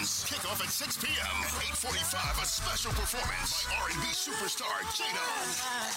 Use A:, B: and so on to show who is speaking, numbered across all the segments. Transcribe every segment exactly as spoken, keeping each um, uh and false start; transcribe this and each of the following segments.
A: News. Kickoff at six p.m. eight forty-five, a special performance by R and B superstar J-Dog.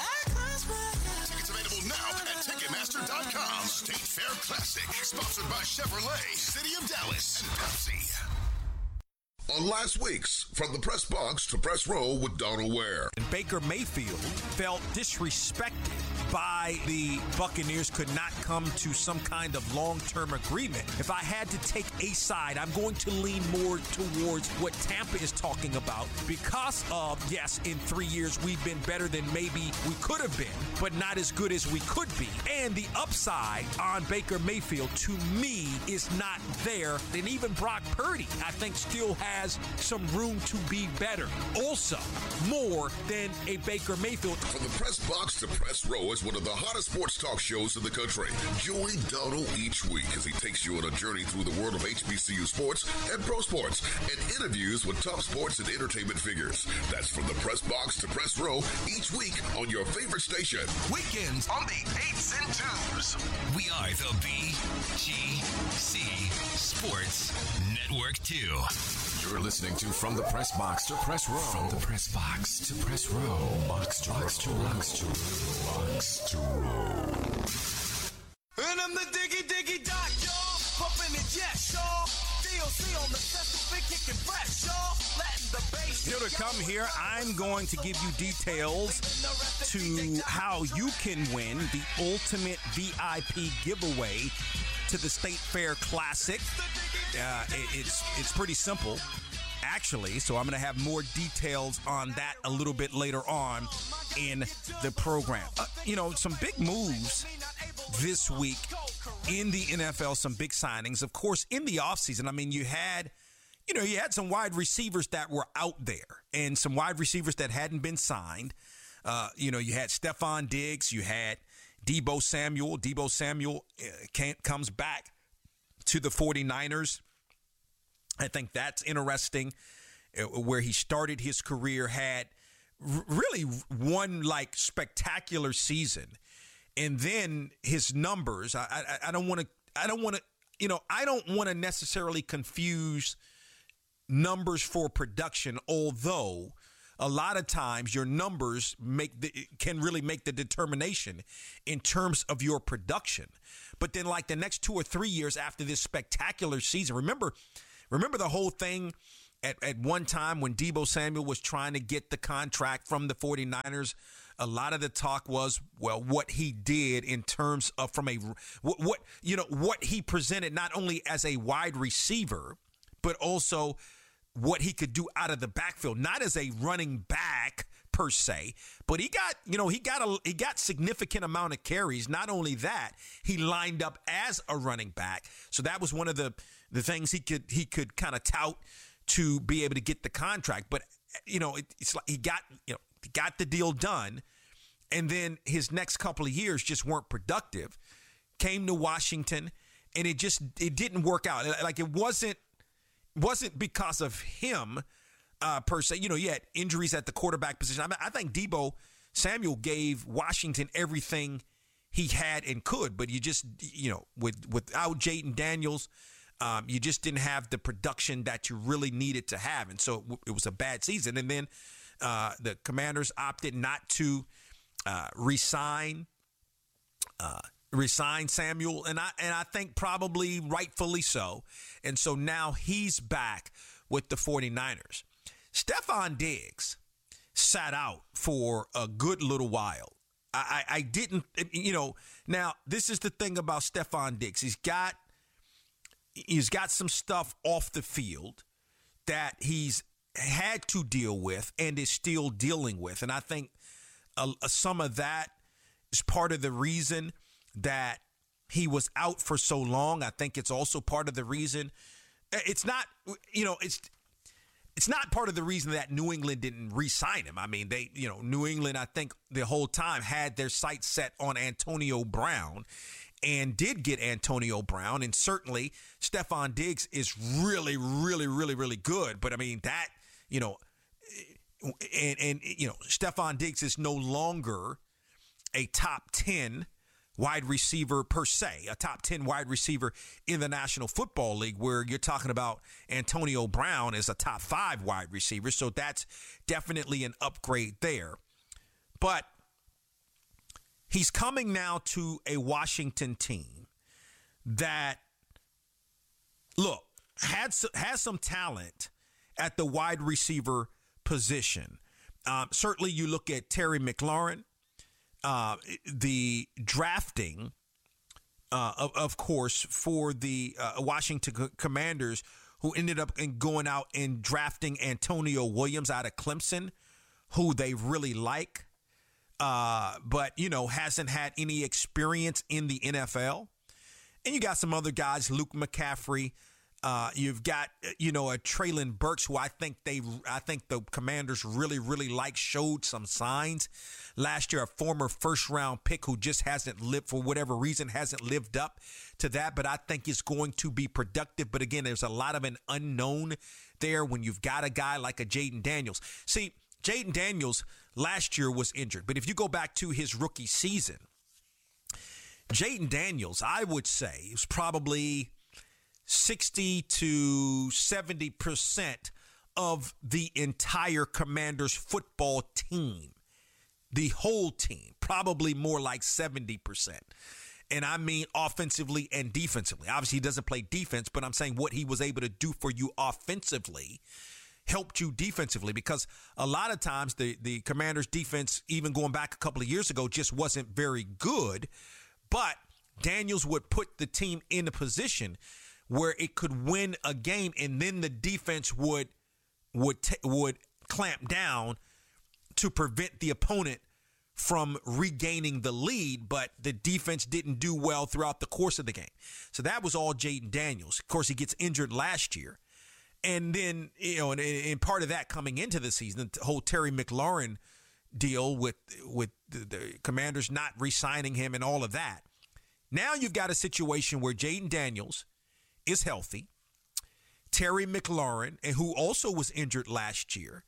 A: Tickets available now at Ticketmaster dot com. State Fair Classic, sponsored by Chevrolet, City of Dallas, and Pepsi.
B: On last week's From the Press Box to Press Row with Donald Ware.
C: And Baker Mayfield felt disrespected by the Buccaneers, could not come to some kind of long-term agreement. If I had to take a side, I'm going to lean more towards what Tampa is talking about because of, yes, in three years we've been better than maybe we could have been, but not as good as we could be. And the upside on Baker Mayfield, to me, is not there. And even Brock Purdy, I think, still has some room to be better. Also, more than a Baker Mayfield.
B: From the Press Box to Press Row is one of the hottest sports talk shows in the country. Join Donald each week as he takes you on a journey through the world of H B C U sports and pro sports and interviews with top sports and entertainment figures. That's From the Press Box to Press Row each week on your favorite station.
A: Weekends on the eights and twos.
D: We are the B G C Sports Network two.
E: You're listening to From the Press Box to Press Row. From the Press Box to Press Row. Box to box to box to box to row.
F: And I'm the diggy diggy doc, y'all. Pumping the jet, y'all. D O C on the special big kicking fresh, y'all. Letting the bass.
C: Still to come here, I'm going to give you details to how you can win the ultimate V I P giveaway to the State Fair Classic. Uh, it, it's it's pretty simple, actually, so I'm going to have more details on that a little bit later on in the program. Uh, you know, some big moves this week in the N F L, some big signings. Of course, in the offseason, I mean, you had, you know, you had some wide receivers that were out there and some wide receivers that hadn't been signed. Uh, you know, you had Stephon Diggs, you had Deebo Samuel. Deebo Samuel uh, came, comes back to the 49ers. I think that's interesting, uh, where he started his career, had r- really one like spectacular season. And then his numbers, I, I, I don't want to, I don't want to, you know, I don't want to necessarily confuse numbers for production, although a lot of times your numbers make the, can really make the determination in terms of your production. But then like the next two or three years after this spectacular season, remember, remember the whole thing at, at one time when Deebo Samuel was trying to get the contract from the 49ers, a lot of the talk was, well, what he did in terms of from a, what, what you know, what he presented not only as a wide receiver, but also what he could do out of the backfield, not as a running back per se, but he got, you know, he got a he got significant amount of carries. Not only that, he lined up as a running back. So that was one of the the things he could he could kind of tout to be able to get the contract. But you know, it, it's like he got, you know, he got the deal done, and then his next couple of years just weren't productive. Came to Washington, and it just it didn't work out. Like it wasn't wasn't because of him uh, per se. You know, you had injuries at the quarterback position. I mean, I think Deebo Samuel gave Washington everything he had and could, but you just, you know, with without Jayden Daniels, um, you just didn't have the production that you really needed to have, and so it, it was a bad season. And then uh, the Commanders opted not to uh, re-sign. Uh, Resign Samuel, and I and I think probably rightfully so. And so now he's back with the 49ers. Stephon Diggs sat out for a good little while. I, I, I didn't, you know, now this is the thing about Stephon Diggs. He's got he's got some stuff off the field that he's had to deal with and is still dealing with. And I think uh, some of that is part of the reason that he was out for so long. I think it's also part of the reason. It's not, you know, it's it's not part of the reason that New England didn't re-sign him. I mean, they, you know, New England, I think the whole time had their sights set on Antonio Brown and did get Antonio Brown. And certainly Stephon Diggs is really, really, really, really good. But I mean, that, you know, and, and you know, Stephon Diggs is no longer a top ten wide receiver per se, a top ten wide receiver in the National Football League, where you're talking about Antonio Brown as a top five wide receiver. So that's definitely an upgrade there. But he's coming now to a Washington team that, look, had has some talent at the wide receiver position. Um, certainly you look at Terry McLaurin, uh, the drafting, uh, of, of course, for the uh, Washington Commanders, who ended up in going out and drafting Antonio Williams out of Clemson, who they really like, uh, but, you know, hasn't had any experience in the N F L. And you got some other guys, Luke McCaffrey. Uh, you've got, you know, a Treylon Burks, who I think they, I think the Commanders really, really like, showed some signs last year. A former first round pick who just hasn't lived, for whatever reason, hasn't lived up to that. But I think it's going to be productive. But again, there's a lot of an unknown there when you've got a guy like a Jayden Daniels. See, Jayden Daniels last year was injured, but if you go back to his rookie season, Jayden Daniels, I would say, was probably sixty to seventy percent of the entire Commanders football team. The whole team, probably more like seventy percent. And I mean offensively and defensively. Obviously, he doesn't play defense, but I'm saying what he was able to do for you offensively helped you defensively, because a lot of times the, the Commanders defense, even going back a couple of years ago, just wasn't very good. But Daniels would put the team in a position where it could win a game, and then the defense would would t- would clamp down to prevent the opponent from regaining the lead, but the defense didn't do well throughout the course of the game. So that was all Jayden Daniels. Of course, he gets injured last year. And then, you know, and, and part of that coming into the season, the whole Terry McLaurin deal with, with the, the Commanders not re-signing him and all of that. Now you've got a situation where Jayden Daniels is healthy. Terry McLaurin, and who also was injured last year,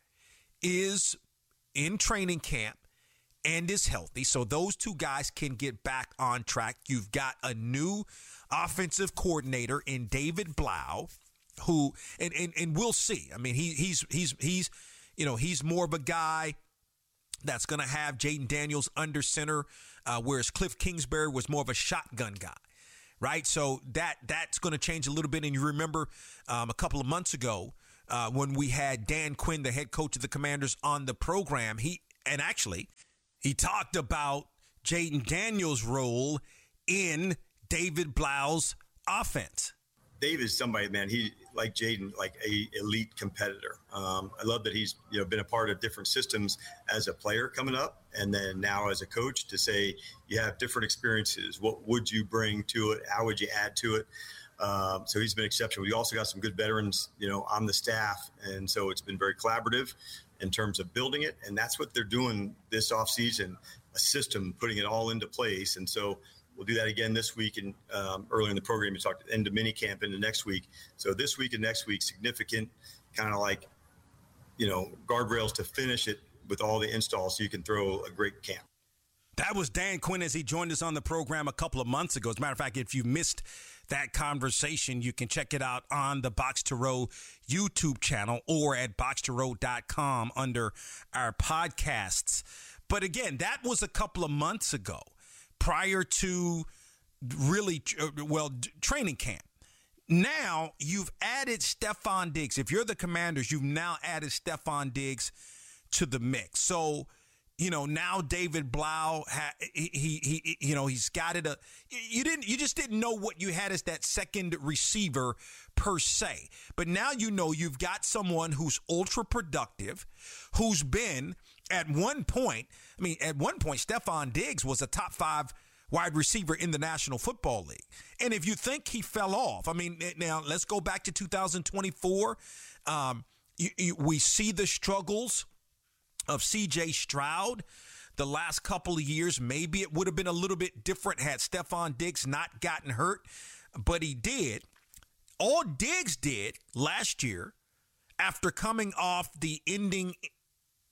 C: is in training camp and is healthy. So those two guys can get back on track. You've got a new offensive coordinator in David Blau, who, and, and, and we'll see. I mean, he, he's, he's, he's, you know, he's more of a guy that's going to have Jayden Daniels under center, uh, whereas Cliff Kingsbury was more of a shotgun guy. Right. So that that's going to change a little bit. And you remember um, a couple of months ago uh, when we had Dan Quinn, the head coach of the Commanders, on the program, he and actually he talked about Jayden Daniels' role in David Blau's offense.
G: Dave is somebody, man, he, like Jayden, like a elite competitor. Um, I love that he's, you know, been a part of different systems as a player coming up, and then now as a coach, to say you have different experiences. What would you bring to it? How would you add to it? Um, so he's been exceptional. We also got some good veterans, you know, on the staff, and so it's been very collaborative in terms of building it, and that's what they're doing this offseason, a system, putting it all into place. And so we'll do that again this week, and um, earlier in the program, you talked into minicamp into next week. So this week and next week, significant kind of like, you know, guardrails to finish it with all the installs so you can throw a great camp.
C: That was Dan Quinn as he joined us on the program a couple of months ago. As a matter of fact, if you missed that conversation, you can check it out on the Box to Row YouTube channel or at box to row dot com under our podcasts. But again, that was a couple of months ago, prior to really, well, training camp. Now you've added Stefon Diggs. If you're the Commanders, you've now added Stefon Diggs to the mix. So, you know, now David Blau, he, he, he, you know, he's got it. A, you didn't, you just didn't know what you had as that second receiver per se. But now you know you've got someone who's ultra productive, who's been at one point. I mean, at one point, Stefon Diggs was a top five wide receiver in the National Football League. And if you think he fell off, I mean, now let's go back to two thousand twenty-four. Um, you, you, we see the struggles of C J Stroud the last couple of years. Maybe it would have been a little bit different had Stefon Diggs not gotten hurt, but he did. All Diggs did last year, after coming off the ending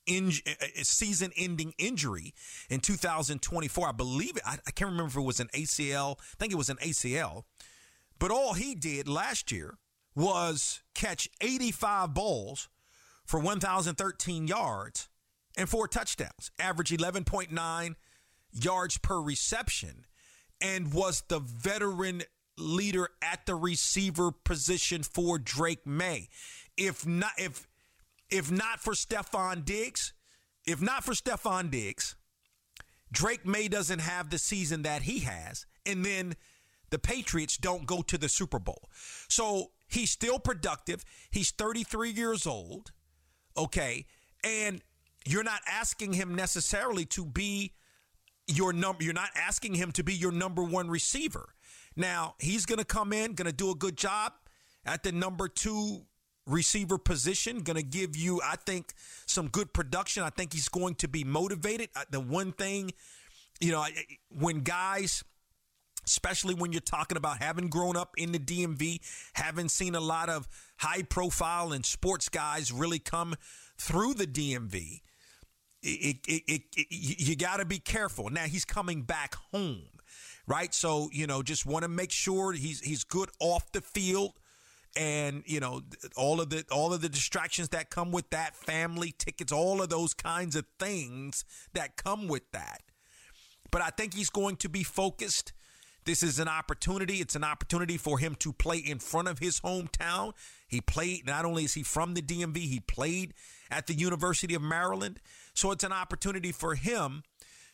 C: in, a season-ending injury in two thousand twenty-four. I believe it. I, I can't remember if it was an A C L. I think it was an A C L. But all he did last year was catch eighty-five balls for one thousand thirteen yards and four touchdowns, average eleven point nine yards per reception, and was the veteran leader at the receiver position for Drake May. If not, if if not for Stephon Diggs, if not for Stephon Diggs, Drake May doesn't have the season that he has, and then the Patriots don't go to the Super Bowl. So he's still productive. He's thirty-three years old, okay, and you're not asking him necessarily to be your number. You're not asking him to be your number one receiver. Now, he's going to come in, going to do a good job at the number two receiver position, going to give you, I think, some good production. I think he's going to be motivated. The one thing, you know, when guys, especially when you're talking about having grown up in the D M V, having seen a lot of high profile and sports guys really come through the D M V, it, it, it, it, you got to be careful. Now, he's coming back home. Right. So, you know, just want to make sure he's he's good off the field, and, you know, all of the all of the distractions that come with that, family, tickets, all of those kinds of things that come with that. But I think he's going to be focused. This is an opportunity. It's an opportunity for him to play in front of his hometown. He played, not only is he from the D M V, he played at the University of Maryland. So it's an opportunity for him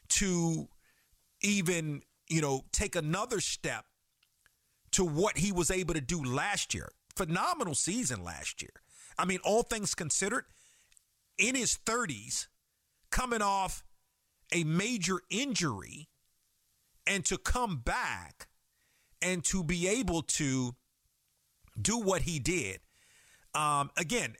C: to even, you know, take another step to what he was able to do last year. Phenomenal season last year. I mean, all things considered, in his thirties, coming off a major injury, and to come back and to be able to do what he did. Um, again,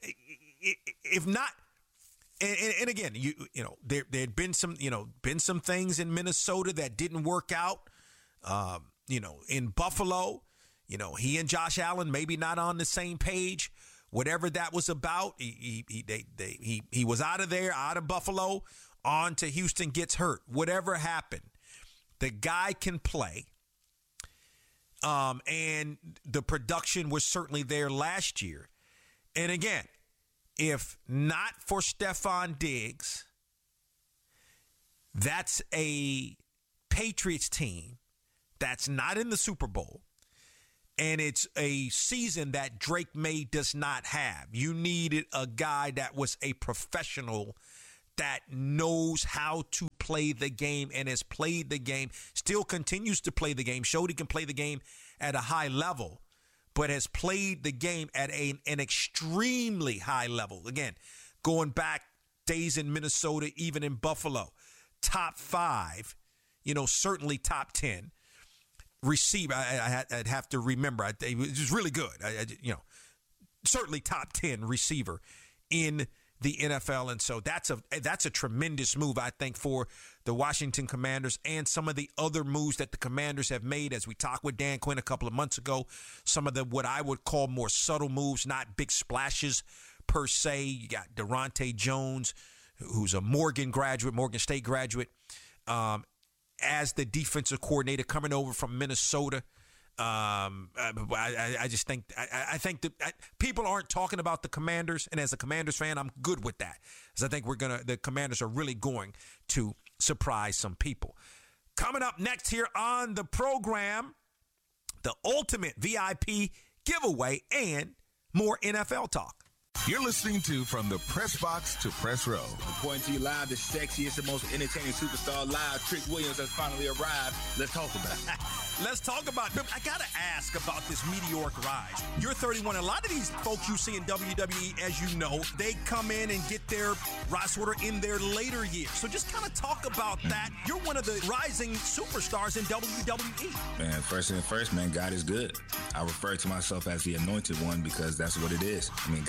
C: if not, And, and, and again, you you know, there there had been some you know been some things in Minnesota that didn't work out. Um, you know, in Buffalo, you know, he and Josh Allen maybe not on the same page. Whatever that was about, he he he they, they, he, he was out of there, out of Buffalo, on to Houston, gets hurt. Whatever happened, the guy can play. Um, and the production was certainly there last year. And again, if not for Stephon Diggs, that's a Patriots team that's not in the Super Bowl, and it's a season that Drake May does not have. You needed a guy that was a professional, that knows how to play the game and has played the game, still continues to play the game, showed he can play the game at a high level, but has played the game at a, an extremely high level. Again, going back days in Minnesota, even in Buffalo, top five, you know, certainly top ten receiver. I, I, I'd have to remember. I, it was really good. I, I, you know, certainly top ten receiver in the N F L. And so that's a that's a tremendous move, I think, for the Washington Commanders, and some of the other moves that the Commanders have made, as we talked with Dan Quinn a couple of months ago, some of the what I would call more subtle moves, not big splashes per se. You got Durante Jones, who's a Morgan graduate, Morgan State graduate, um, as the defensive coordinator coming over from Minnesota. Um, I, I just think I, I think that I, people aren't talking about the Commanders, and as a Commanders fan, I'm good with that, because I think we're gonna the Commanders are really going to surprise some people. Coming up next here on the program, the ultimate V I P giveaway and more N F L talk.
H: You're listening to From the Press Box to Press Row.
I: Reporting to you live, the sexiest and most entertaining superstar live, Trick Williams, has finally arrived. Let's talk about it.
C: Let's talk about it. I got to ask about this meteoric rise. You're thirty-one. A lot of these folks you see in W W E, as you know, they come in and get their rise order in their later years. So just kind of talk about that. You're one of the rising superstars in W W E.
I: Man, first and first, man, God is good. I refer to myself as the anointed one because that's what it is. I mean, God bless me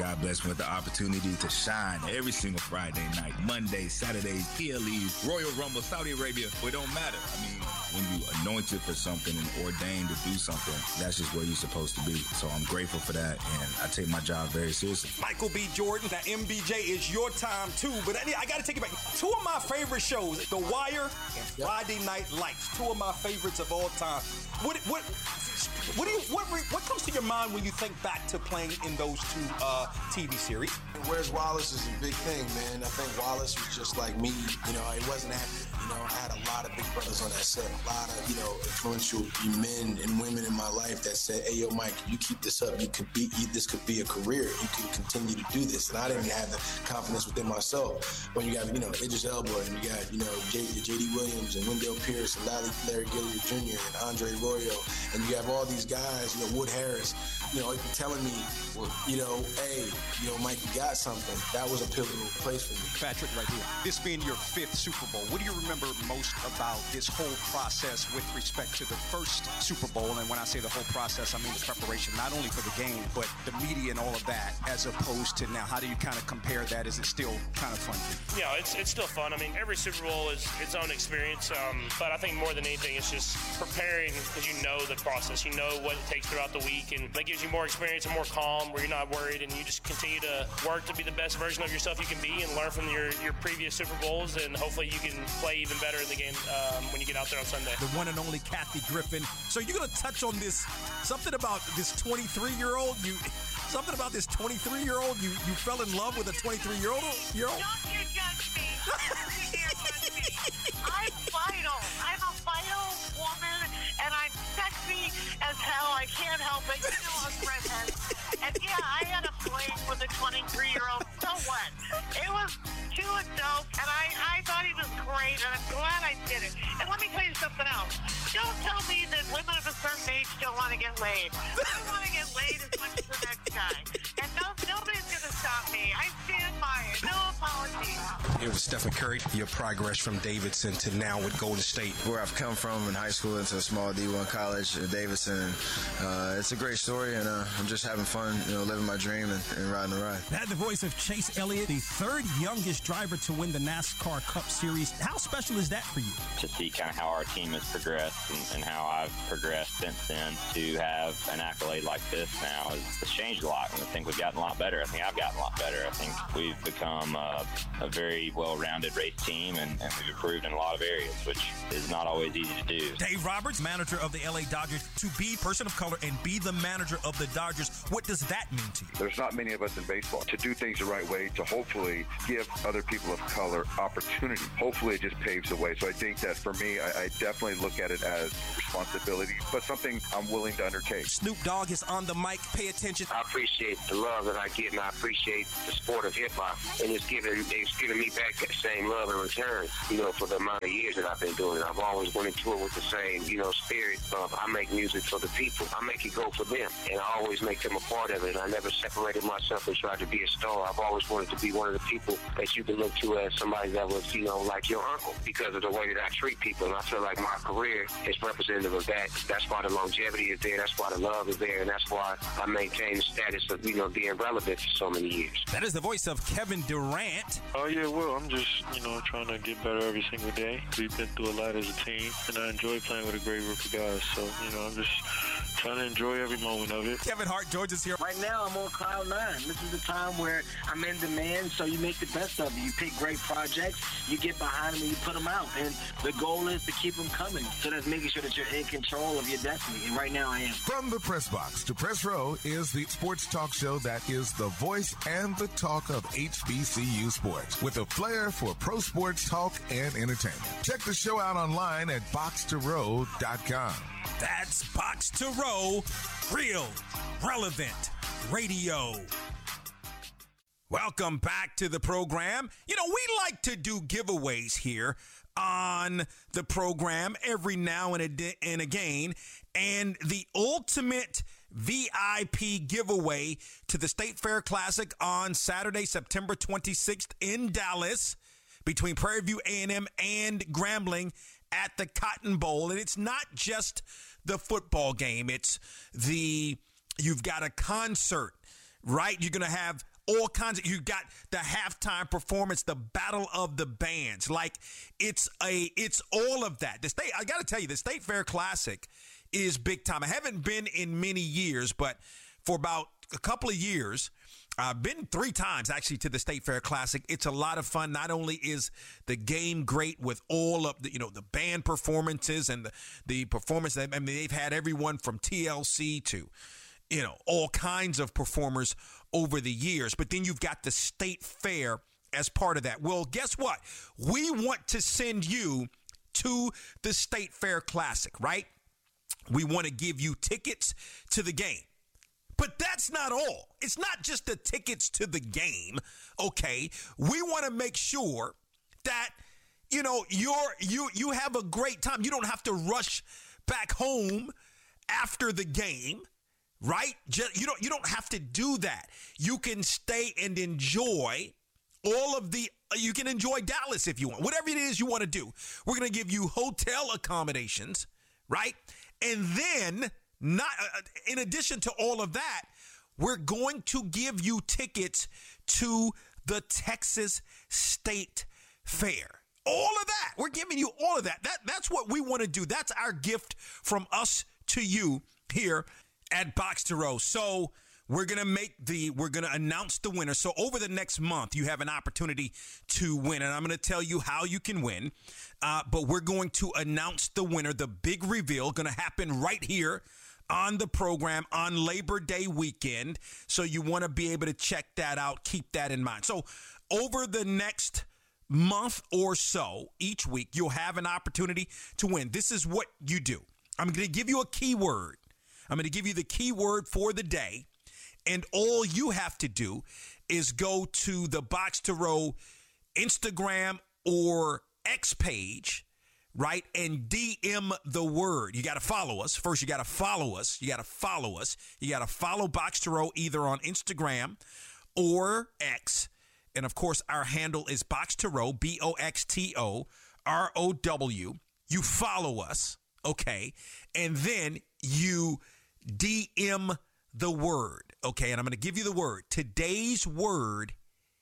I: with the opportunity to shine every single Friday night, Monday, Saturday, P L Es, Royal Rumble, Saudi Arabia. It don't matter. I mean, when you anointed for something and ordained to do something, that's just where you're supposed to be. So I'm grateful for that, and I take my job very seriously.
C: Michael B. Jordan, that M B J is your time too, but I, I got to take it back. Two of my favorite shows, The Wire and Friday Night Lights, two of my favorites of all time. What what what do you what what comes to your mind when you think back to playing in those two uh, T V series?
J: Where's Wallace is a big thing, man. I think Wallace was just like me. You know, he wasn't active. You know, I had a lot of big brothers on that set, a lot of, you know, influential men and women in my life that said, hey, yo, Mike, you keep this up, you could be, you, this could be a career. You can continue to do this. And I didn't have the confidence within myself. When you got, you know, Idris Elba, and you got, you know, J D Williams and Wendell Pierce and Larry, Larry Gilliard Junior and Andre Royo, and you have all these guys, you know, Wood Harris, you know, telling me, well, you know, hey, you know, Mike, you got something. That was a pivotal place for me.
C: Patrick, right here. This being your fifth Super Bowl, what do you remember most about this whole process with respect to the first Super Bowl? And when I say the whole process, I mean the preparation, not only for the game, but the media and all of that, as opposed to now. How do you kind of compare that? Is it still kind of fun?
K: Yeah, it's it's still fun. I mean, every Super Bowl is its own experience, um, but I think more than anything, it's just preparing because you know the process. You know what it takes throughout the week, and that gives you more experience and more calm where you're not worried, and you just continue to work to be the best version of yourself you can be and learn from your, your previous Super Bowls, and hopefully you can play even better in the game um, when you get out there on Sunday.
C: The one and only Kathy Griffin. So you're going to touch on this, something about this twenty-three-year-old, you, something about this twenty-three-year-old, you, you fell in love with a twenty-three-year-old? Year old?
L: Don't you judge me. Don't you dare judge me. I'm vital. I'm a vital woman, and I'm sexy as hell. I can't help it. You know I'm redhead. And yeah, I had a fling with a twenty-three-year-old. So what? It was too dope, and I, I thought he was great, and I'm glad I did it. And let me tell you something else. Don't tell me that women of a certain age don't want to get laid. I want to get laid as much as the next guy. And no, nobody's going to stop me. I stand by it. No apology.
M: It was Stephen Curry, your progress from Davidson to now with Golden State.
N: Where I've come from in high school into a small D one college at Davidson. Uh, it's a great story, and uh, I'm just having fun, you know, living my dream and, and riding the ride.
C: That the voice of Chase Elliott, the third youngest driver to win the NASCAR Cup Series. How special is that for you?
O: To see kind of how our team has progressed and, and how I've progressed since then, to have an accolade like this now is, it's changed a lot. And I think we've gotten a lot better. I think I've gotten a lot better. I think we've become a, a very well-rounded race team, and, and we've improved in a lot of areas, which is not always easy to do.
C: Dave Roberts, manager of the L A Dodgers, to be a person of color and be the manager of the Dodgers, what does that mean to you?
P: There's not many of us in baseball. To do things the right way, to hopefully give other people of color opportunity, hopefully it just paves the way. So I think that for me, I, I definitely look at it as responsibility, but something I'm willing to undertake.
C: Snoop Dogg is on the mic. Pay attention.
Q: I appreciate the love that I get, and I appreciate the sport of hip-hop, and it's giving, it's giving me back that same love in return, you know, for the amount of years that I've been doing it. I've always went into it with the same, you know, spirit of I make music for the people. I make it go for them, and I always make them a part of it. I never separated myself and tried to be a star. I've always wanted to be one of the people that you can look to as somebody that was, you know, like your uncle, because of the way that I treat people. And I feel like my career is representative of that. That's why the longevity is there. That's why the love is there. And that's why I maintain the status of, you know, being relevant for so many years.
C: That is the voice of Kevin Durant.
R: Oh, yeah, well, I'm just, you know, trying to get better every single day. We've been through a lot as a team, and I enjoy playing with a great group of guys. So, you know, I'm just trying to enjoy every moment of it.
C: Kevin Hart, George is here.
S: Right now, I'm on cloud nine. This is the time where I'm in demand, so you make the best of it. You pick great projects, you get behind them, and you put them out. And the goal is to keep them coming. So that's making sure that you're in control of your destiny. And right now, I am.
H: From the Press Box to Press Row is the sports talk show that is the voice and the talk of H B C U sports, with a flair for pro sports talk and entertainment. Check the show out online at box to row dot com.
C: That's Box to Row, real, relevant radio. Welcome back to the program. You know, we like to do giveaways here on the program every now and, a, and again. And the ultimate V I P giveaway to the State Fair Classic on Saturday, September twenty-sixth in Dallas, between Prairie View A and M and Grambling at the Cotton Bowl. And it's not just the football game. It's the, you've got a concert, right? You're going to have all kinds of, you got the halftime performance, the battle of the bands. Like it's a, it's all of that. The state, I got to tell you, the State Fair Classic is big time. I haven't been in many years, but for about a couple of years, I've been three times actually to the State Fair Classic. It's a lot of fun. Not only is the game great with all of the, you know, the band performances and the, the performance. I mean, they've had everyone from T L C to, you know, all kinds of performers over the years. But then you've got the State Fair as part of that. Well, guess what? We want to send you to the State Fair Classic, right? We want to give you tickets to the game. But that's not all. It's not just the tickets to the game, okay? We want to make sure that, you know, you're, you you have a great time. You don't have to rush back home after the game, right? Just, you don't you don't have to do that. You can stay and enjoy all of the, you can enjoy Dallas if you want. Whatever it is you want to do. We're going to give you hotel accommodations, right? And then, not uh, in addition to all of that, we're going to give you tickets to the Texas State Fair. All of that. We're giving you all of that. That that's what we want to do. That's our gift from us to you here at Box to Row. So we're going to make the, we're going to announce the winner. So over the next month, you have an opportunity to win. And I'm going to tell you how you can win. Uh, but we're going to announce the winner. The big reveal going to happen right here on the program on Labor Day weekend. So you want to be able to check that out. Keep that in mind. So over the next month or so, each week, you'll have an opportunity to win. This is what you do. I'm going to give you a keyword. I'm going to give you the keyword for the day. And all you have to do is go to the Box to Row Instagram or X page, right, and D M the word. You got to follow us. First, you got to follow us. You got to follow us. You got to follow Box to Row either on Instagram or X. And, of course, our handle is Box to Row, B O X T O R O W. You follow us, okay, and then you D M the word, okay, and I'm going to give you the word. Today's word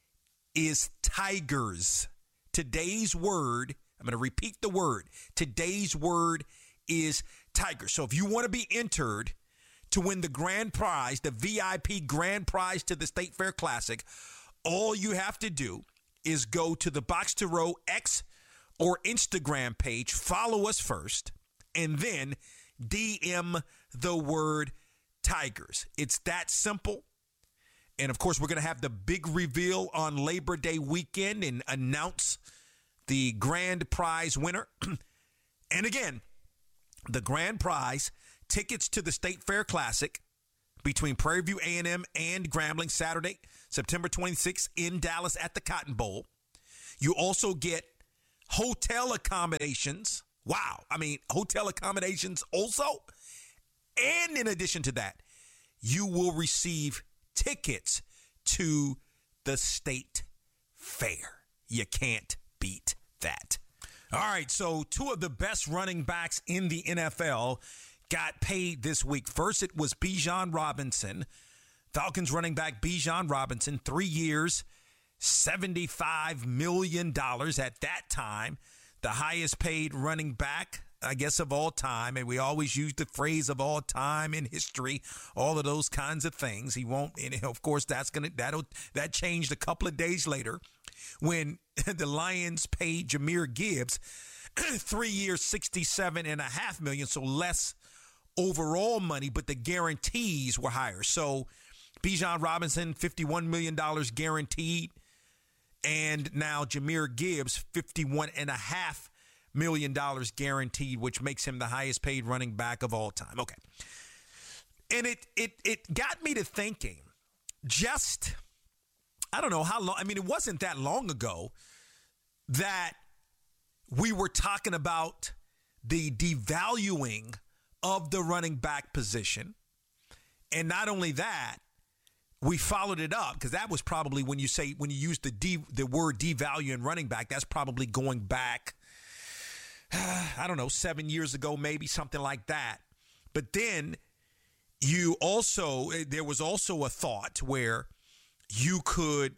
C: is Tigers. Today's word, I'm going to repeat the word. Today's word is Tigers. So if you want to be entered to win the grand prize, the V I P grand prize to the State Fair Classic, all you have to do is go to the Box to Row X or Instagram page, follow us first, and then D M the word Tigers. It's that simple. And of course, we're going to have the big reveal on Labor Day weekend and announce the grand prize winner. And again, the grand prize, tickets to the State Fair Classic between Prairie View A and M and Grambling, Saturday, September twenty-sixth in Dallas at the Cotton Bowl. You also get hotel accommodations. Wow. I mean, hotel accommodations also. And in addition to that, you will receive tickets to the State Fair. You can't beat that. All right, so two of the best running backs in the N F L got paid this week. First, it was Bijan Robinson. Falcons running back Bijan Robinson, three years, seventy-five million dollars at that time. The highest paid running back, I guess, of all time. And we always use the phrase of all time in history, all of those kinds of things. He won't, and of course, that's going to, that'll, that changed a couple of days later when the Lions paid Jahmyr Gibbs three years, sixty-seven and a half million. So less overall money, but the guarantees were higher. So Bijan Robinson, fifty-one million dollars guaranteed. And now Jahmyr Gibbs, fifty-one and a half million dollars guaranteed, which makes him the highest paid running back of all time. Okay. And it it it got me to thinking, just, I don't know how long, I mean, it wasn't that long ago that we were talking about the devaluing of the running back position. And not only that, we followed it up, because that was probably when you say, when you use the de, the word devalue in running back, that's probably going back, uh, I don't know, seven years ago, maybe something like that. But then you also, there was also a thought where you could,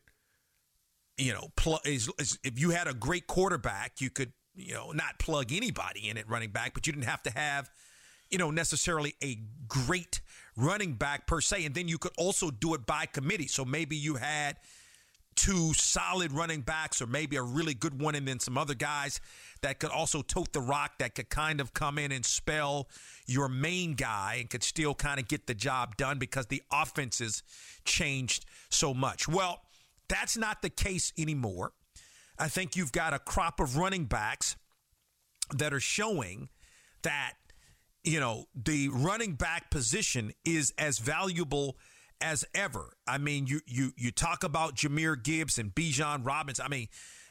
C: you know, pl- is, is, if you had a great quarterback, you could, you know, not plug anybody in at running back, but you didn't have to have, you know, necessarily a great running back per se. And then you could also do it by committee. So maybe you had two solid running backs or maybe a really good one and then some other guys that could also tote the rock, that could kind of come in and spell your main guy and could still kind of get the job done because the offenses changed so much. Well, that's not the case anymore. I think you've got a crop of running backs that are showing that, you know, the running back position is as valuable as ever. I mean, you you you talk about Jahmyr Gibbs and Bijan Robinson. I mean,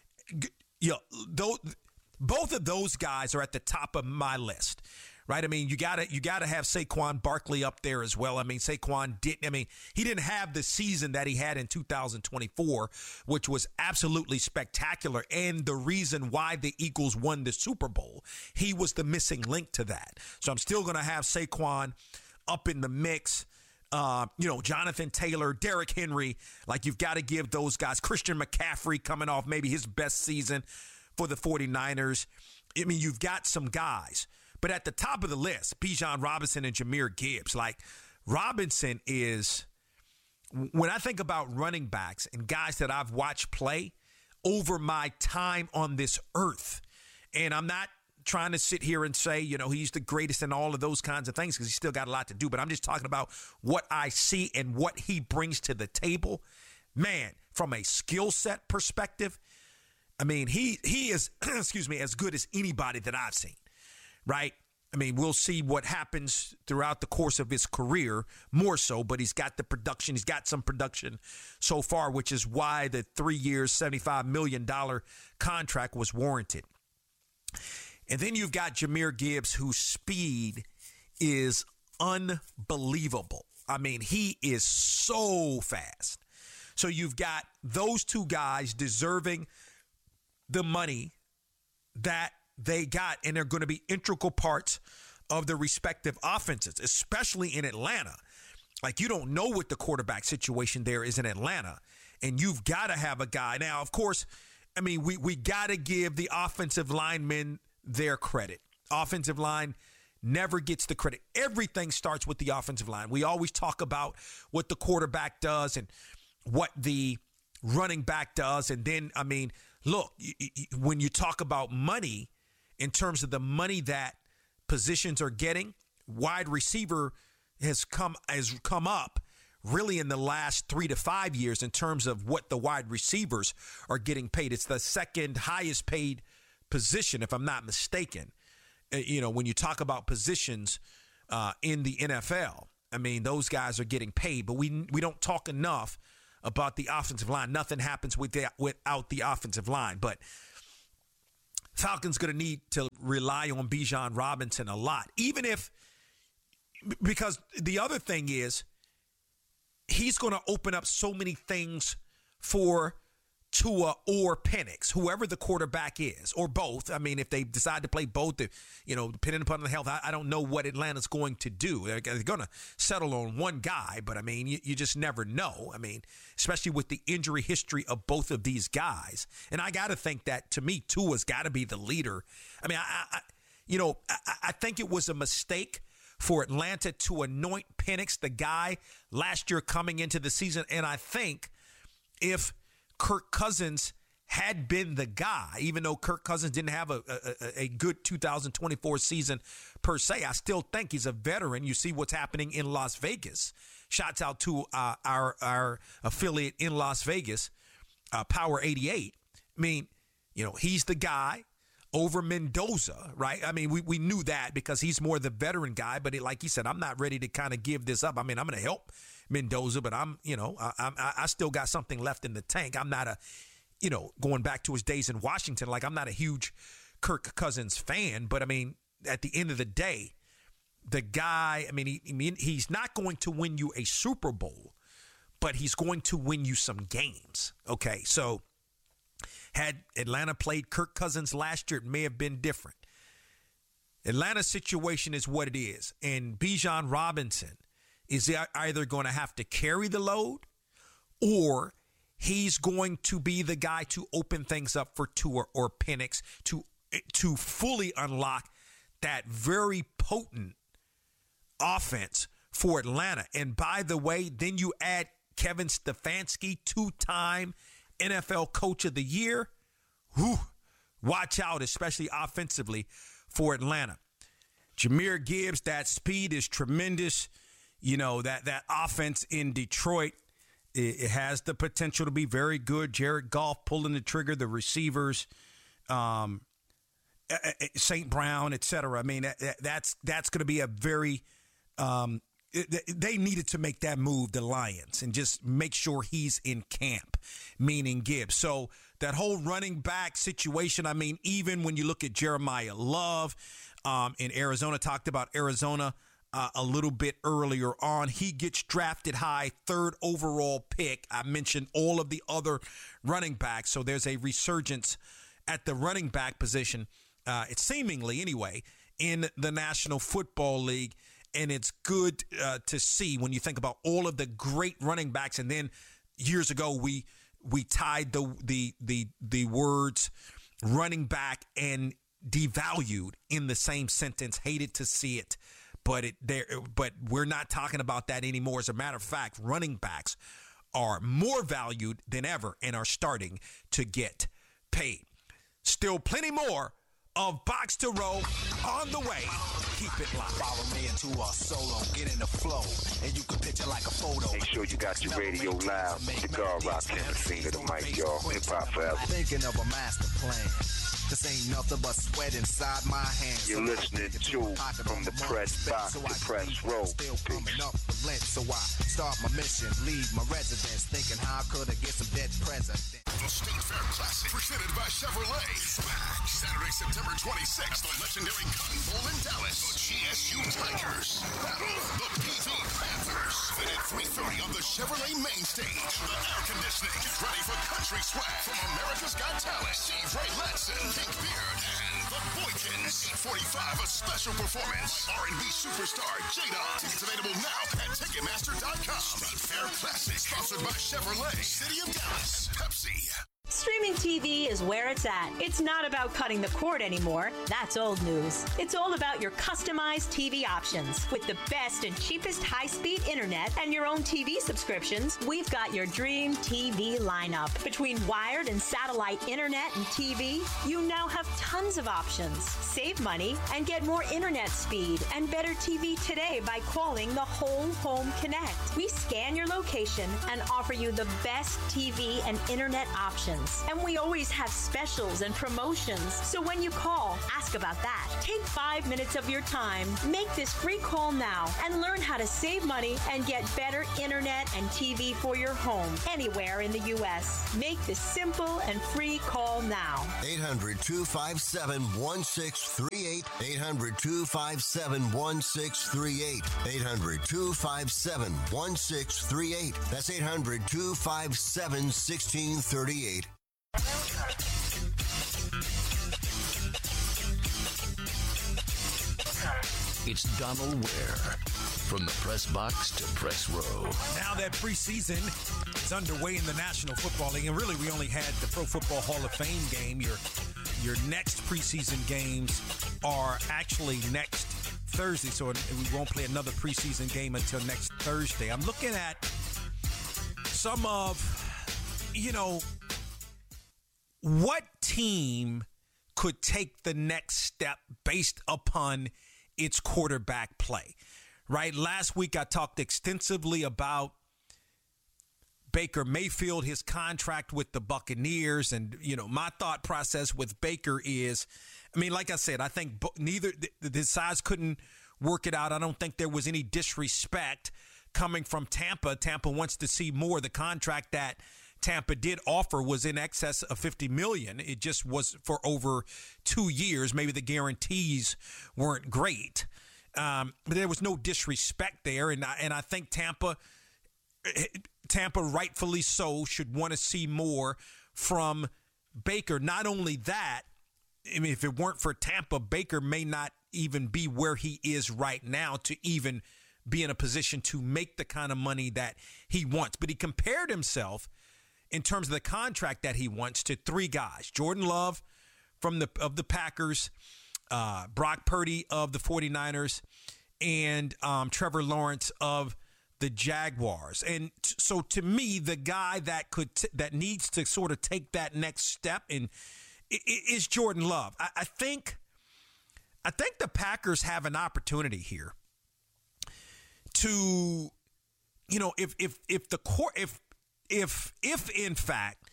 C: you know, those, both of those guys are at the top of my list, right? I mean, you gotta you gotta have Saquon Barkley up there as well. I mean, Saquon didn't. I mean, he didn't have the season that he had in two thousand twenty-four, which was absolutely spectacular, and the reason why the Eagles won the Super Bowl. He was the missing link to that. So I'm still gonna have Saquon up in the mix. Uh, you know, Jonathan Taylor, Derrick Henry, like you've got to give those guys. Christian McCaffrey coming off maybe his best season for the 49ers. I mean, you've got some guys. But at the top of the list, Bijan Robinson and Jahmyr Gibbs. Like, Robinson is, when I think about running backs and guys that I've watched play over my time on this earth, and I'm not trying to sit here and say, you know, he's the greatest in all of those kinds of things because he's still got a lot to do. But I'm just talking about what I see and what he brings to the table. Man, from a skill set perspective, I mean, he he is, excuse me, as good as anybody that I've seen, right? I mean, we'll see what happens throughout the course of his career more so, but he's got the production. He's got some production so far, which is why the three years, seventy-five million dollars contract was warranted. And then you've got Jahmyr Gibbs, whose speed is unbelievable. I mean, he is so fast. So you've got those two guys deserving the money that they got, and they're going to be integral parts of the respective offenses, especially in Atlanta. Like, you don't know what the quarterback situation there is in Atlanta, and you've got to have a guy. Now, of course, I mean, we, we got to give the offensive linemen their credit. Offensive line never gets the credit. Everything starts with the offensive line. We always talk about what the quarterback does and what the running back does. And then, I mean, look, when you talk about money, in terms of the money that positions are getting, wide receiver has come has come up really in the last three to five years in terms of what the wide receivers are getting paid. It's the second highest paid position, if I'm not mistaken. Uh, you know, when you talk about positions uh, in the N F L, I mean, those guys are getting paid, but we we don't talk enough about the offensive line. Nothing happens with the, without the offensive line. But Falcons going to need to rely on Bijan Robinson a lot, even if, because the other thing is he's going to open up so many things for Tua or Penix, whoever the quarterback is, or both. I mean, if they decide to play both, you know, depending upon the health, I, I don't know what Atlanta's going to do. They're, they're going to settle on one guy, but I mean, you, you just never know. I mean, especially with the injury history of both of these guys. And I got to think that, to me, Tua's got to be the leader. I mean, I, I you know, I, I think it was a mistake for Atlanta to anoint Penix the guy last year coming into the season. And I think if Kirk Cousins had been the guy, even though Kirk Cousins didn't have a, a, a good two thousand twenty-four season per se, I still think he's a veteran. You see what's happening in Las Vegas. Shouts out to uh, our our affiliate in Las Vegas, uh, Power eighty-eight. I mean, you know, he's the guy over Mendoza, right? I mean, we, we knew that because he's more the veteran guy, but it, like he said, I'm not ready to kind of give this up. I mean, I'm going to help Mendoza, but I'm, you know, I, I, I still got something left in the tank. I'm not a, you know, going back to his days in Washington, like I'm not a huge Kirk Cousins fan, but I mean, at the end of the day, the guy, I mean, he, I mean, he's not going to win you a Super Bowl, but he's going to win you some games. Okay. So had Atlanta played Kirk Cousins last year, it may have been different. Atlanta's situation is what it is. And Bijan Robinson is either going to have to carry the load or he's going to be the guy to open things up for Tua or Penix to to fully unlock that very potent offense for Atlanta. And by the way, then you add Kevin Stefanski, two-time N F L Coach of the Year. Whew, watch out, especially offensively for Atlanta. Jahmyr Gibbs, that speed is tremendous. You know, that, that offense in Detroit, it, it has the potential to be very good. Jared Goff pulling the trigger, the receivers, um, Saint Brown, et cetera. I mean, that, that's that's going to be a very um, – they needed to make that move, the Lions, and just make sure he's in camp, meaning Gibbs. So that whole running back situation, I mean, even when you look at Jeremiah Love um, in Arizona, talked about Arizona uh, a little bit earlier on. He gets drafted high, third overall pick. I mentioned all of the other running backs, so there's a resurgence at the running back position. Uh, it's seemingly, anyway, in the National Football League, and it's good uh, to see when you think about all of the great running backs. And then years ago, we we tied the the the the words running back and devalued in the same sentence. Hated to see it, but it there. But we're not talking about that anymore. As a matter of fact, running backs are more valued than ever and are starting to get paid. Still plenty more of Box to Row on the way. Keep it locked.
F: Follow me into a solo, get in the flow, and you can picture like a photo.
P: Make sure you got your radio loud. The guard rock can't sing to the mic, y'all. Hip hop forever.
F: Thinking of a master plan. This ain't nothing but sweat inside my hands.
P: You're listening to From the Press Box to Press Row.
F: Still coming up the lint, so I start my mission, leave my residence, thinking how could I get some dead president.
A: The State Fair Classic, presented by Chevrolet, is back Saturday, September twenty-sixth. The legendary Cotton Bowl in Dallas. The G S U Tigers battle the P V Panthers. Then at three thirty on the Chevrolet main stage, the air conditioning is ready for country swag from America's Got Talent. Steve Ray Latson, Pink Beard, and the Boykins. eight forty-five, a special performance. R and B superstar J-Don. Tickets available now at Ticketmaster dot com. State Fair Classic, sponsored by Chevrolet, City of Dallas, Pepsi.
T: Streaming T V is where it's at. It's not about cutting the cord anymore. That's old news. It's all about your customized T V options. With the best and cheapest high-speed internet and your own T V subscriptions, we've got your dream T V lineup. Between wired and satellite internet and T V, you now have tons of options. Save money and get more internet speed and better T V today by calling the Whole Home Connect. We scan your location and offer you the best T V and internet options. And we always have specials and promotions. So when you call, ask about that. Take five minutes of your time, make this free call now, and learn how to save money and get better internet and T V for your home anywhere in the U S. Make this simple and free call now.
U: eight hundred, two five seven, one six three eight. eight hundred, two five seven, one six three eight. eight hundred, two five seven, one six three eight. That's eight hundred, two five seven, one six three eight.
E: It's Donald Ware. From the press box to press row.
C: Now that preseason is underway in the National Football League, and really we only had the Pro Football Hall of Fame game. Your, your next preseason games are actually next Thursday, so we won't play another preseason game until next Thursday. I'm looking at some of, you know, what team could take the next step based upon its quarterback play, right? Last week I talked extensively about Baker Mayfield, his contract with the Buccaneers, and, you know, my thought process with Baker is, I mean, like I said, I think neither the sides couldn't work it out. I don't think there was any disrespect coming from Tampa. Tampa wants to see more. The contract that Tampa did offer was in excess of fifty million dollars. It just was for over two years. Maybe the guarantees weren't great. Um, but there was no disrespect there. And I, and I think Tampa, Tampa rightfully so, should want to see more from Baker. Not only that, I mean, if it weren't for Tampa, Baker may not even be where he is right now to even be in a position to make the kind of money that he wants. But he compared himself in terms of the contract that he wants to three guys: Jordan Love from the of the Packers, uh, Brock Purdy of the 49ers, and um, Trevor Lawrence of the Jaguars. And t- so to me, the guy that could t- that needs to sort of take that next step in I- I- is Jordan Love. I-, I think I think the Packers have an opportunity here to, you know, if if if the core if if if in fact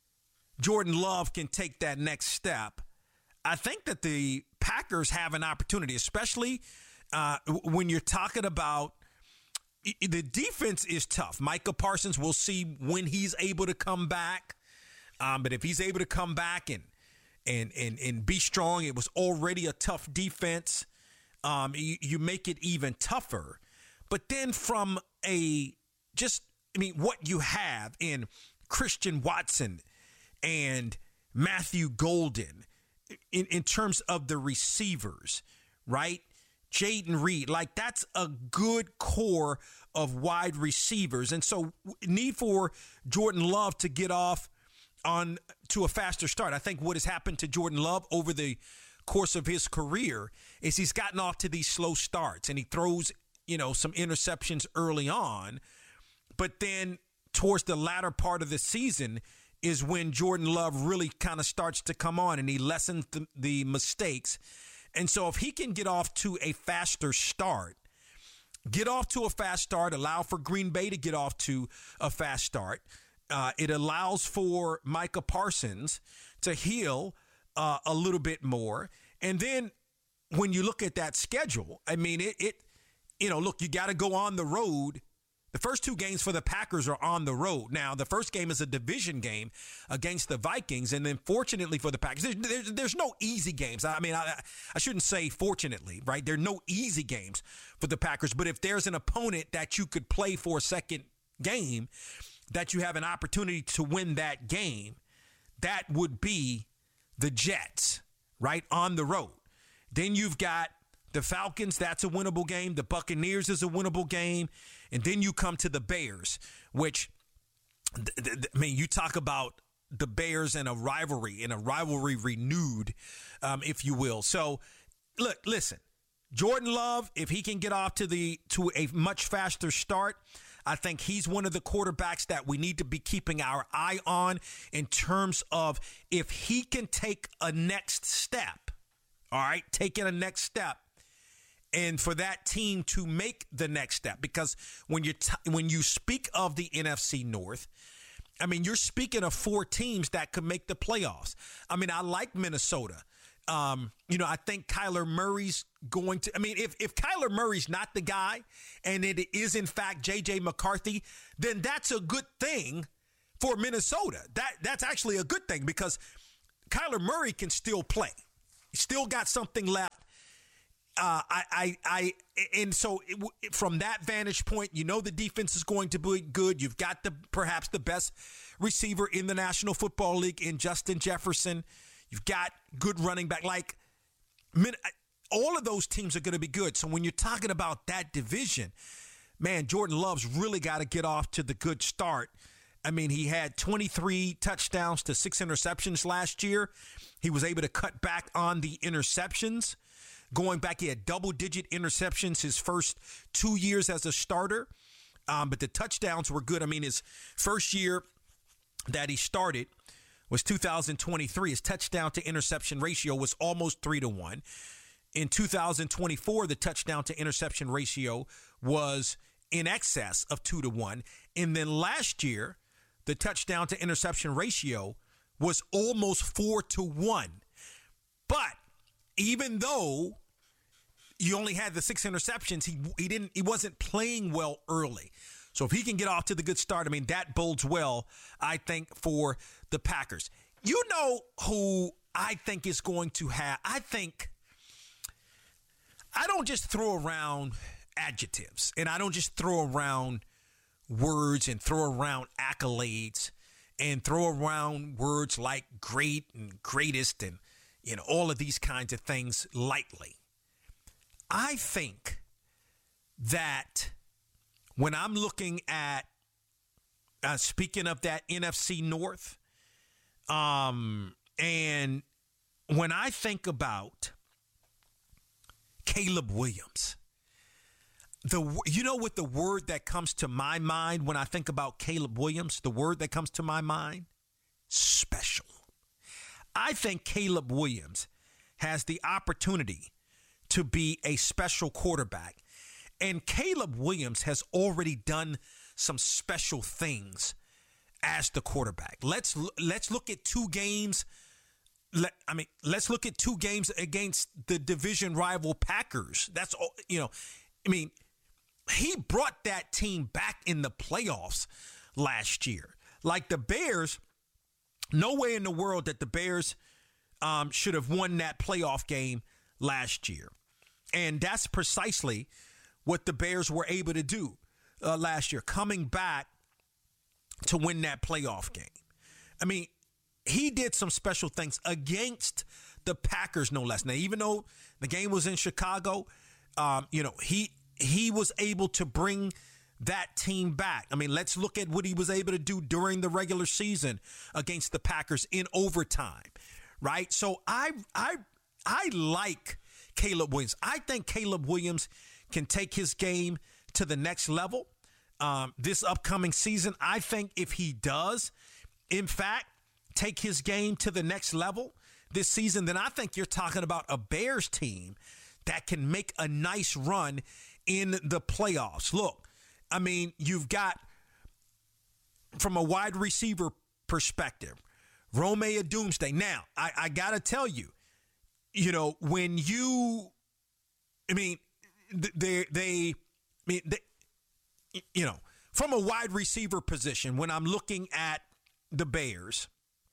C: Jordan Love can take that next step, I think that the Packers have an opportunity, especially uh, when you're talking about the defense is tough. Micah Parsons, we'll see when he's able to come back. Um, but if he's able to come back and and and and be strong, it was already a tough defense. Um, you, you make it even tougher. But then from a just, I mean, what you have in Christian Watson and Matthew Golden in, in terms of the receivers, right? Jaden Reed, like that's a good core of wide receivers. And so need for Jordan Love to get off on to a faster start. I think what has happened to Jordan Love over the course of his career is he's gotten off to these slow starts and he throws, you know, some interceptions early on. But then towards the latter part of the season is when Jordan Love really kind of starts to come on and he lessens the, the mistakes. And so if he can get off to a faster start, get off to a fast start, allow for Green Bay to get off to a fast start, uh, it allows for Micah Parsons to heal uh, a little bit more. And then when you look at that schedule, I mean, it, it you know, look, you got to go on the road. The first two games for the Packers are on the road. Now, the first game is a division game against the Vikings, and then fortunately for the Packers, there's, there's, there's no easy games. I mean, I, I shouldn't say fortunately, right? There are no easy games for the Packers, but if there's an opponent that you could play for a second game, that you have an opportunity to win that game, that would be the Jets, right, on the road. Then you've got the Falcons, that's a winnable game. The Buccaneers is a winnable game. And then you come to the Bears, which, th- th- I mean, you talk about the Bears and a rivalry, and a rivalry renewed, um, if you will. So, look, listen, Jordan Love, if he can get off to the to a much faster start, I think he's one of the quarterbacks that we need to be keeping our eye on in terms of if he can take a next step, all right, taking a next step. And for that team to make the next step, because when you t- when you speak of the N F C North, I mean, you're speaking of four teams that could make the playoffs. I mean, I like Minnesota. Um, you know, I think Kyler Murray's going to, I mean, if, if Kyler Murray's not the guy and it is in fact J J McCarthy, then that's a good thing for Minnesota. That that's actually a good thing because Kyler Murray can still play. He's still got something left. Uh, I, I, I, and so it, from that vantage point, you know the defense is going to be good. You've got the perhaps the best receiver in the National Football League in Justin Jefferson. You've got good running back. Like, all of those teams are going to be good. So when you're talking about that division, man, Jordan Love's really got to get off to the good start. I mean, he had twenty-three touchdowns to six interceptions last year. He was able to cut back on the interceptions. Going back, he had double-digit interceptions his first two years as a starter, um, but the touchdowns were good. I mean, his first year that he started was two thousand twenty-three. His touchdown-to-interception ratio was almost three to one. In two thousand twenty-four, the touchdown-to-interception ratio was in excess of two to one. And then last year, the touchdown-to-interception ratio was almost four to one. But even though you only had the six interceptions, he he didn't he wasn't playing well early. So if he can get off to the good start, I mean, that bodes well, I think, for the Packers. You know who I think is going to have, I think, I don't just throw around adjectives, and I don't just throw around words and throw around accolades and throw around words like great and greatest and, you know, all of these kinds of things lightly. I think that when I'm looking at, uh, speaking of that N F C North, um, and when I think about Caleb Williams, the you know what the word that comes to my mind when I think about Caleb Williams, the word that comes to my mind? Special. I think Caleb Williams has the opportunity to be a special quarterback. And Caleb Williams has already done some special things as the quarterback. Let's let's look at two games. Let, I mean, let's look at two games against the division rival Packers. That's all, you know, I mean, he brought that team back in the playoffs last year. Like the Bears, no way in the world that the Bears um, should have won that playoff game last year. And that's precisely what the Bears were able to do uh, last year, coming back to win that playoff game. I mean, he did some special things against the Packers, no less. Now, even though the game was in Chicago, um, you know, he he was able to bring that team back. I mean, let's look at what he was able to do during the regular season against the Packers in overtime, right? So I I I like Caleb Williams. I think Caleb Williams can take his game to the next level um, this upcoming season. I think if he does, in fact, take his game to the next level this season, then I think you're talking about a Bears team that can make a nice run in the playoffs. Look, I mean, you've got, from a wide receiver perspective, Rome Odunze. Now, I, I got to tell you, you know, when you, I mean, they, they, I mean, they, you know, from a wide receiver position, when I'm looking at the Bears,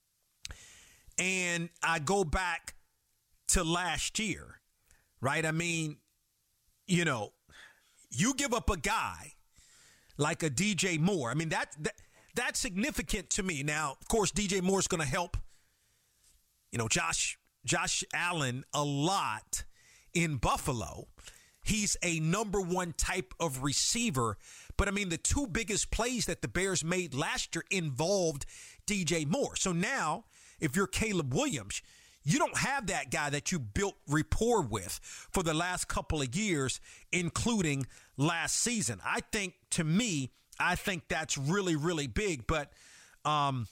C: and I go back to last year, right? I mean, you know, you give up a guy like a D J Moore. I mean, that, that that's significant to me. Now, of course, D J Moore's going to help, you know, Josh Josh Allen a lot in Buffalo. He's a number one type of receiver. But, I mean, the two biggest plays that the Bears made last year involved D J Moore. So now, if you're Caleb Williams, you don't have that guy that you built rapport with for the last couple of years, including last season. I think, to me, I think that's really, really big. But um,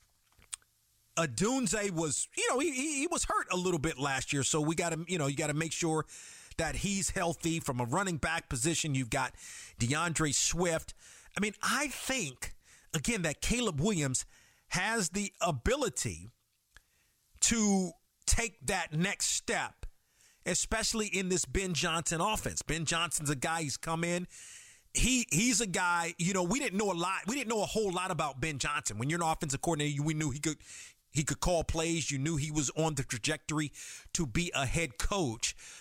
C: Odunze was, you know, he, he was hurt a little bit last year. So we got to, you know, you got to make sure that he's healthy. From a running back position, you've got DeAndre Swift. I mean, I think, again, that Caleb Williams has the ability to take that next step, especially in this Ben Johnson offense. Ben Johnson's a guy, he's come in. He he's a guy, you know, we didn't know a lot. We didn't know a whole lot about Ben Johnson. When you're an offensive coordinator, we knew he could he could call plays. You knew he was on the trajectory to be a head coach.